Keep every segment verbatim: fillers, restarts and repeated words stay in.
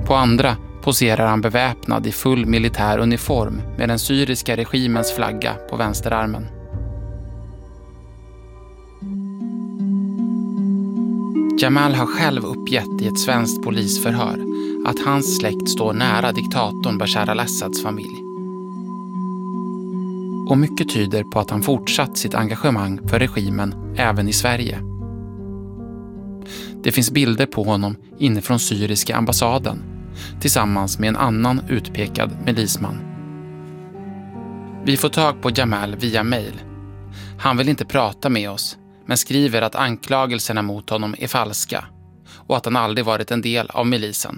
På andra poserar han beväpnad i full militär uniform med den syriska regimens flagga på vänsterarmen. Jamal har själv uppgett i ett svenskt polisförhör att hans släkt står nära diktatorn Bashar al-Assads familj. Och mycket tyder på att han fortsatt sitt engagemang för regimen även i Sverige. Det finns bilder på honom inifrån syriska ambassaden tillsammans med en annan utpekad milisman. Vi får tag på Jamal via mail. Han vill inte prata med oss, men skriver att anklagelserna mot honom är falska och att han aldrig varit en del av milisen.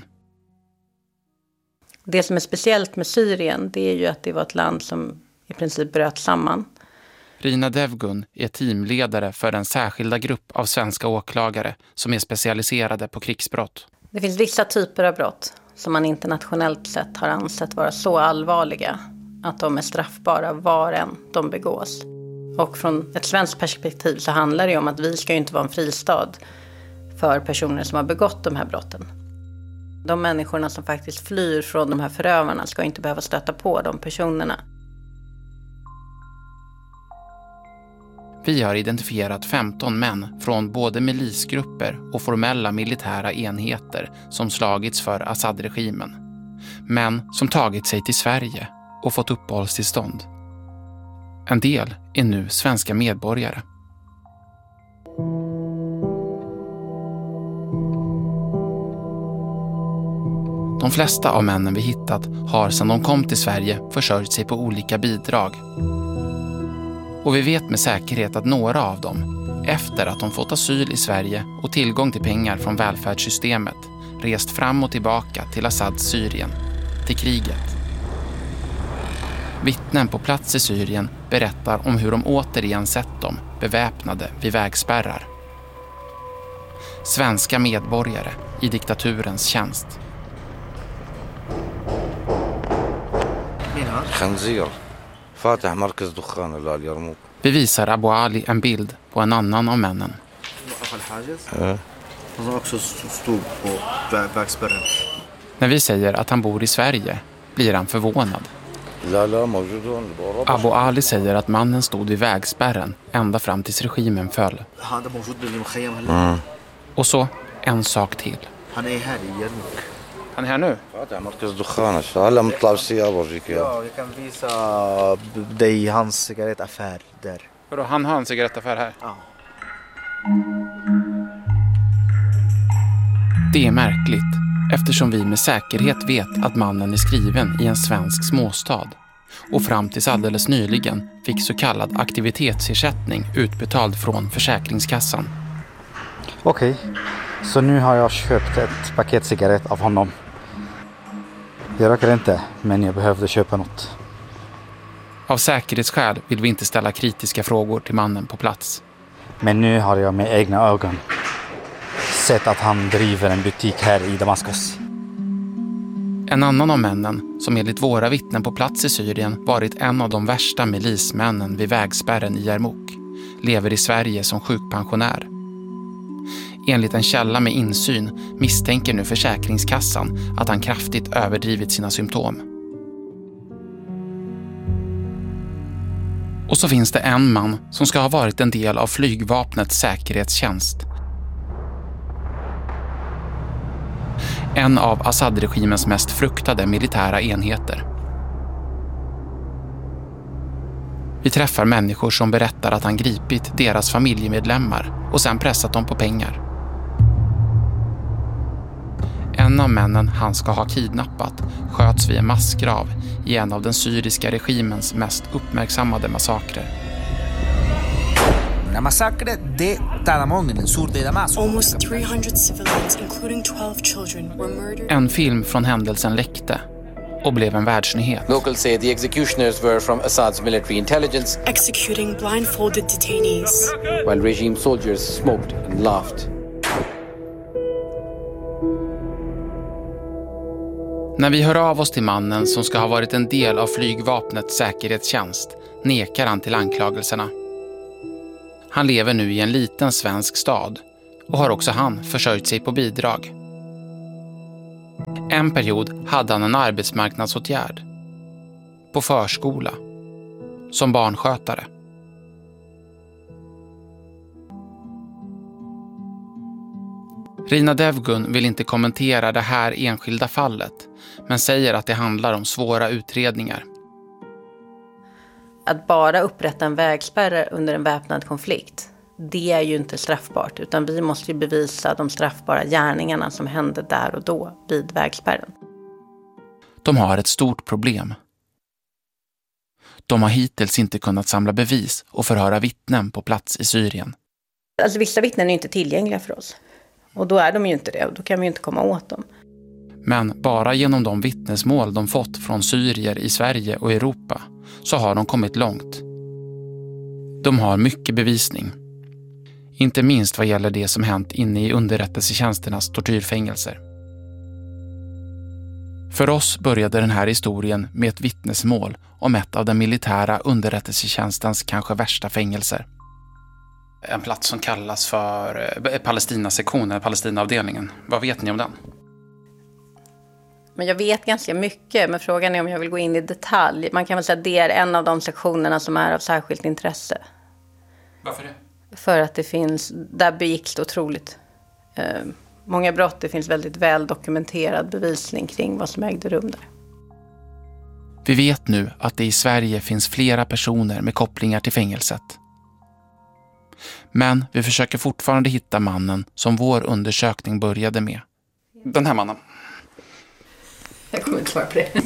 Det som är speciellt med Syrien, det är ju att det var ett land som i princip bröt samman. Rina Devgun är teamledare för en särskilda grupp av svenska åklagare som är specialiserade på krigsbrott. Det finns vissa typer av brott som man internationellt sett har ansett vara så allvarliga att de är straffbara var än de begås. Och från ett svenskt perspektiv så handlar det om att vi ska ju inte vara en fristad för personer som har begått de här brotten. De människorna som faktiskt flyr från de här förövarna ska inte behöva stöta på de personerna. Vi har identifierat femton män från både milisgrupper och formella militära enheter som slagits för Assad-regimen. Män som tagit sig till Sverige och fått uppehållstillstånd. En del är nu svenska medborgare. De flesta av männen vi hittat har sedan de kom till Sverige försörjt sig på olika bidrag. Och vi vet med säkerhet att några av dem, efter att de fått asyl i Sverige och tillgång till pengar från välfärdssystemet, rest fram och tillbaka till Assads Syrien, till kriget. Vittnen på plats i Syrien berättar om hur de återigen sett dem beväpnade vid vägspärrar. Svenska medborgare i diktaturens tjänst. Vi visar Abu Ali en bild på en annan av männen. När vi säger att han bor i Sverige blir han förvånad. Abu Ali säger att mannen stod vid vägspärren ända fram tills regimen föll. Mm. Och så en sak till. Han är här i Jarmuk. Han är här nu? Ja, jag kan visa dig hans cigarettaffär där. Vadå, han har en cigarettaffär här? Ja. Det är märkligt, eftersom vi med säkerhet vet att mannen är skriven i en svensk småstad och fram tills alldeles nyligen fick så kallad aktivitetsersättning utbetald från Försäkringskassan. Okej, okay. Så nu har jag köpt ett paket cigarett av honom. Jag röker inte, men jag behövde köpa något. Av säkerhetsskäl vill vi inte ställa kritiska frågor till mannen på plats. Men nu har jag med egna ögon sett att han driver en butik här i Damaskus. En annan av männen, som enligt våra vittnen på plats i Syrien varit en av de värsta milismännen vid vägspärren i Jarmuk, lever i Sverige som sjukpensionär. Enligt en källa med insyn misstänker nu Försäkringskassan att han kraftigt överdrivit sina symptom. Och så finns det en man som ska ha varit en del av flygvapnets säkerhetstjänst. En av Assad-regimens mest fruktade militära enheter. Vi träffar människor som berättar att han gripit deras familjemedlemmar och sen pressat dem på pengar. En av männen han ska ha kidnappat sköts vid en massgrav i en av den syriska regimens mest uppmärksammade massakrer. La massacre de Talamón en el sur de Damasco. Almost three hundred civilians, including twelve children, were murdered. En film från händelsen läckte och blev en världsnyhet. Locals say the executioners were from Assad's military intelligence, executing blindfolded detainees, while regime soldiers smoked and laughed. När vi hör av oss till mannen som ska ha varit en del av flygvapnets säkerhetstjänst nekar han till anklagelserna. Han lever nu i en liten svensk stad och har också han försörjt sig på bidrag. En period hade han en arbetsmarknadsåtgärd på förskola som barnskötare. Rina Devgun vill inte kommentera det här enskilda fallet, men säger att det handlar om svåra utredningar. Att bara upprätta en vägspärr under en väpnad konflikt, det är ju inte straffbart, utan vi måste ju bevisa de straffbara gärningarna som hände där och då vid vägspärren. De har ett stort problem. De har hittills inte kunnat samla bevis och förhöra vittnen på plats i Syrien. Alltså vissa vittnen är inte tillgängliga för oss. Och då är de ju inte det, och då kan vi ju inte komma åt dem. Men bara genom de vittnesmål de fått från syrier i Sverige och Europa så har de kommit långt. De har mycket bevisning. Inte minst vad gäller det som hänt inne i underrättelsetjänsternas tortyrfängelser. För oss började den här historien med ett vittnesmål om ett av den militära underrättelsetjänstens kanske värsta fängelser. En plats som kallas för Palestina-sektionen, Palestina-avdelningen. Vad vet ni om den? Men jag vet ganska mycket, men frågan är om jag vill gå in i detalj. Man kan väl säga att det är en av de sektionerna som är av särskilt intresse. Varför det? För att det finns, där begicks det otroligt eh, många brott. Det finns väldigt väl dokumenterad bevisning kring vad som ägde rum där. Vi vet nu att det i Sverige finns flera personer med kopplingar till fängelset. Men vi försöker fortfarande hitta mannen som vår undersökning började med. Den här mannen. Jag kommer inte svara på det.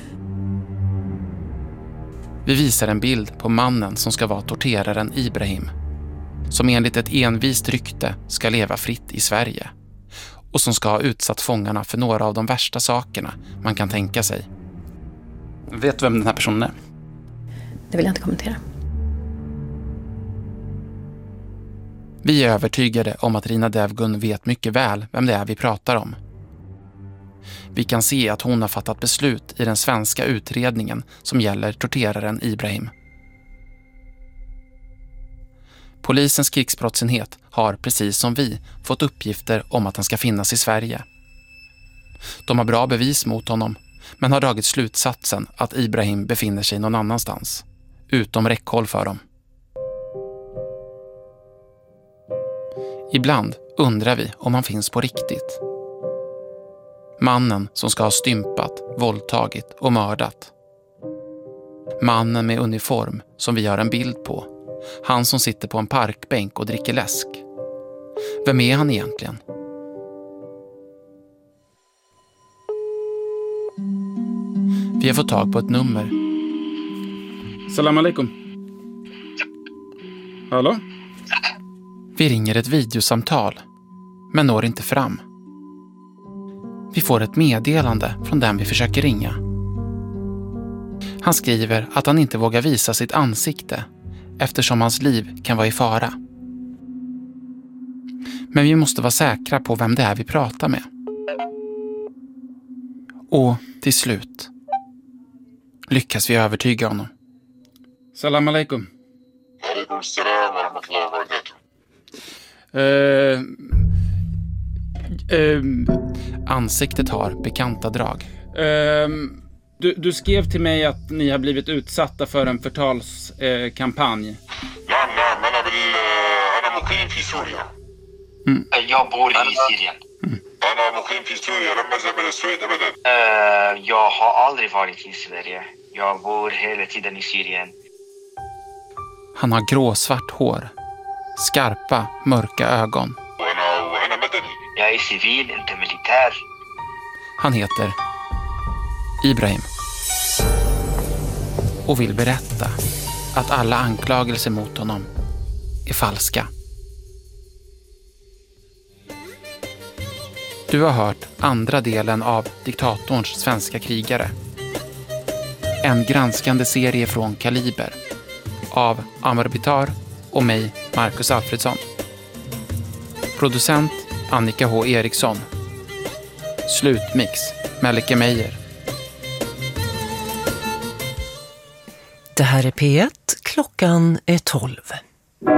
Vi visar en bild på mannen som ska vara torteraren Ibrahim. Som enligt ett envist rykte ska leva fritt i Sverige. Och som ska ha utsatt fångarna för några av de värsta sakerna man kan tänka sig. Vet du vem den här personen är? Det vill jag inte kommentera. Vi är övertygade om att Rina Devgun vet mycket väl vem det är vi pratar om. Vi kan se att hon har fattat beslut i den svenska utredningen som gäller torteraren Ibrahim. Polisens krigsbrottsenhet har, precis som vi, fått uppgifter om att han ska finnas i Sverige. De har bra bevis mot honom, men har dragit slutsatsen att Ibrahim befinner sig någon annanstans, utom räckhåll för dem. Ibland undrar vi om han finns på riktigt. Mannen som ska ha stympat, våldtagit och mördat. Mannen med uniform som vi har en bild på. Han som sitter på en parkbänk och dricker läsk. Vem är han egentligen? Vi har fått tag på ett nummer. Salam alaikum. Hallå? Vi ringer ett videosamtal, men når inte fram. Vi får ett meddelande från den vi försöker ringa. Han skriver att han inte vågar visa sitt ansikte eftersom hans liv kan vara i fara. Men vi måste vara säkra på vem det är vi pratar med. Och till slut lyckas vi övertyga honom. Salam alaikum. Alaikum salam wa rahmatullahi wa barakatuh. Uh, uh, ansiktet har bekanta drag. Uh, du, du skrev till mig att ni har blivit utsatta för en förtalskampanj. Uh, نعم نعم أنا بال أنا مقيم في سوريا. Jag bor i Syrien. أنا مقيم في سوريا لم أذهب إلى السويد أبدا. Jag har aldrig varit i Sverige. Jag bor hela tiden i Syrien. Han har gråsvart hår. Skarpa, mörka ögon. Jag är civil, inte militär. Han heter Ibrahim. Och vill berätta att alla anklagelser mot honom är falska. Du har hört andra delen av Diktatorns svenska krigare. En granskande serie från Kaliber av Amar Bitar och mig, Marcus Alfredsson. Producent Annika H. Eriksson. Slutmix Melike Meijer. Det här är P ett. Klockan är tolv.